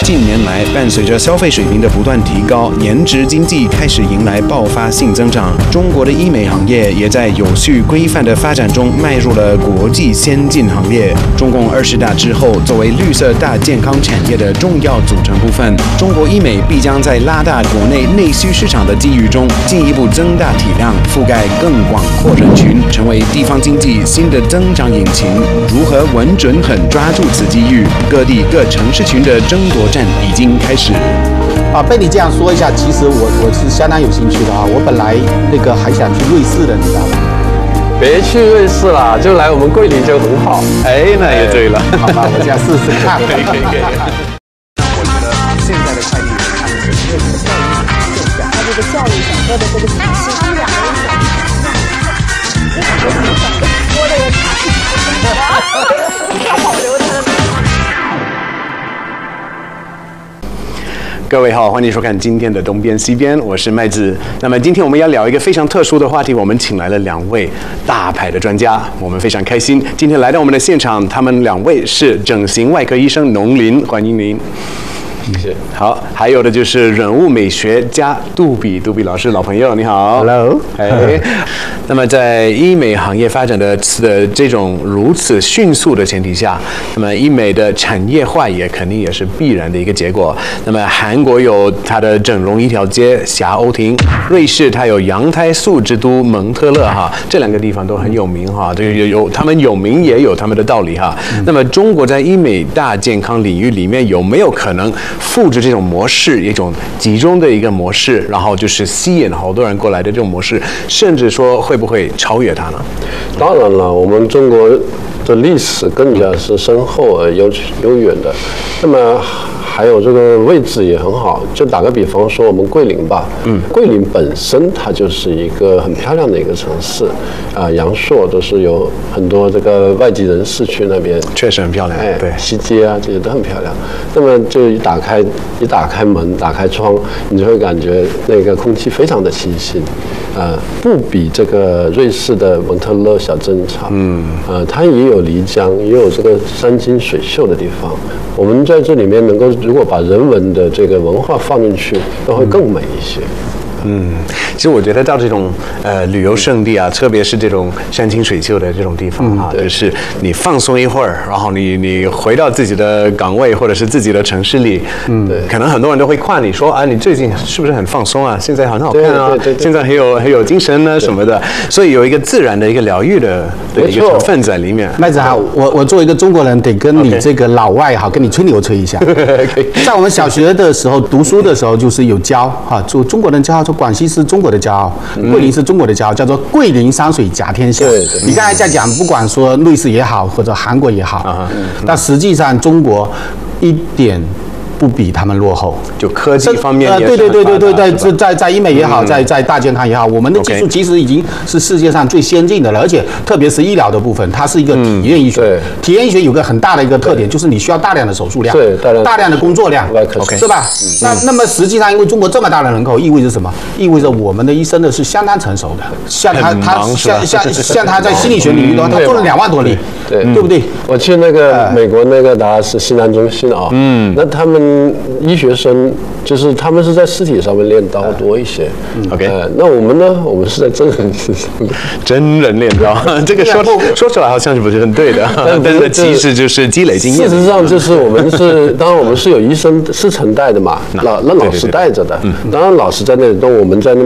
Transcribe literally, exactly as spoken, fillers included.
近年来，伴随着消费水平的不断提高，颜值经济开始迎来爆发性增长。中国的医美行业也在有序规范的发展中迈入了国际先进行列。中共二十大之后，作为绿色大健康产业的重要组成部分，中国医美必将在拉大国内内需市场的机遇中，进一步增大体量，覆盖更广阔人群，成为地方经济新的增长引擎。如何稳准狠抓住此机遇？各地各城市群的争夺战已经开始。 啊，被你这样说一下，其实我我是相当有兴趣的啊。我本来那个还想去瑞士的，你知道吗？ 别去瑞士啦，就来我们桂林就很好。 哎，那也对了。 好吧，我这样试试看。 可以可以可以。我觉得现在的快递员他们是没有什么教育更小，他这个教育整个的这个体系，他们两个人讲，我的人，要保留他。各位好，欢迎收看今天的东边西边，我是麦子。那么今天我们要聊一个非常特殊的话题，我们请来了两位大牌的专家，我们非常开心，今天来到我们的现场，他们两位是整形外科医生农林，欢迎您。 谢谢。 好，还有的就是人物美学家杜比，杜比老师，老朋友，你好。 Hello。 哎，那么在医美行业发展的的这种如此迅速的前提下，那么医美的产业化也肯定也是必然的一个结果。那么韩国有它的整容一条街霞欧亭，瑞士它有羊胎素之都蒙特勒哈，这两个地方都很有名哈，这个有有他们有名也有他们的道理哈。嗯、那么中国在医美大健康领域里面有没有可能复制这种模式，一种集中的一个模式，然后就是吸引好多人过来的这种模式，甚至说会不会超越它呢？ 当然了，我们中国的历史更加是深厚而悠悠远的，那么还有这个位置也很好。就打个比方说，我们桂林吧，嗯，桂林本身它就是一个很漂亮的一个城市，啊、呃，阳朔都是有很多这个外籍人士去那边， 确实很漂亮， 哎， 对， 西街啊这些都很漂亮。那么就一打开一打开门，打开窗，你就会感觉那个空气非常的清新，啊、呃，不比这个瑞士的蒙特勒小镇差，嗯，呃，它也有漓江，也有这个山清水秀的地方。我们在这里面能够，如果把人文的这个文化放进去，都会更美一些。 嗯，其实我觉得到这种呃旅游胜地啊，特别是这种山清水秀的这种地方啊，嗯、就是你放松一会儿，然后你你回到自己的岗位或者是自己的城市里，嗯，对，可能很多人都会夸你说啊，你最近是不是很放松啊？现在很好看啊， 对对对对， 现在很有很有精神呢、啊、什么的，所以有一个自然的一个疗愈的的一个成分在里面。 麦子好，我我作为一个中国人，得跟你这个老外好，跟你吹牛吹一下。在我们小学的时候读书的时候，就是有教哈，就中国人教。广西是中国的骄傲，桂林是中国的骄傲，叫做桂林山水甲天下。 对对， 你刚才在讲，不管说瑞士也好，或者韩国也好，啊嗯、但实际上中国一点不比他们落后， 就科技方面也是呃，对对对对对对， 在在在医美也好，在在大健康也好，我们的技术其实已经是世界上最先进的了，而且特别是医疗的部分，它是一个体验医学。 对， 体验医学有个很大的一个特点，就是你需要大量的手术量， 对，大量大量的工作量 ，OK， 是吧？那那么实际上，因为中国这么大的人口，意味着什么？意味着我们的医生呢是相当成熟的，像他他像像像他在心理学领域的话，他做了两万多例， 对对不对？ 我去那个美国那个达拉斯西南中心啊，嗯，那他们医学生就是他们是在尸体上面练刀多一些 ，OK， 呃，那我们呢？我们是在真人身上真人练刀，这个说说出来好像是不是很对的，但是其实就是积累经验。 事实上，就是我们是，当然我们是有医生师承带的嘛，老那老师带着的，当然老师在那里动，我们在那